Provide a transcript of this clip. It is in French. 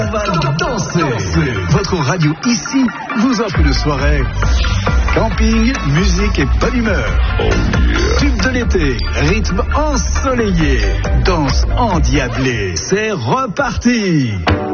On va danser. Votre radio ici vous offre une soirée. Camping, musique et bonne humeur. Tube de l'été, rythme ensoleillé, danse endiablée. C'est reparti.